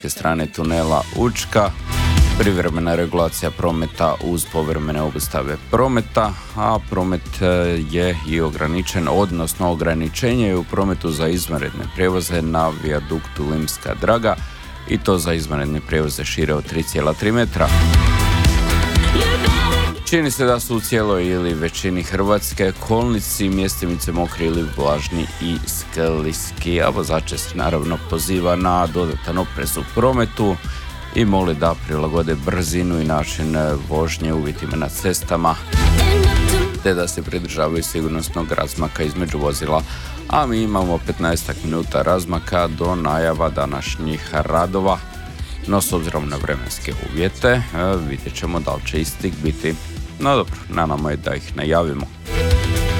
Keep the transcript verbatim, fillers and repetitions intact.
strane tunela Učka, privremena regulacija prometa uz povremene obustave prometa, a promet je i ograničen, odnosno ograničenje je u prometu za izvanredne prijevoze na vijaduktu Limska Draga i to za izvanredne prijevoze šire od tri zarez tri metra. Čini se da su u cijeloj ili većini Hrvatske kolnici mjestimice mokri ili vlažni i skliski, a vozače se naravno poziva na dodatan oprez u prometu i moli da prilagode brzinu i način vožnje uvjetima na cestama, te da se pridržavaju sigurnosnog razmaka između vozila. A mi imamo petnaest minuta razmaka do najava današnjih radova, no s obzirom na vremenske uvjete vidjet ćemo da li će istih biti. No dobro, na nama je da ih najavimo.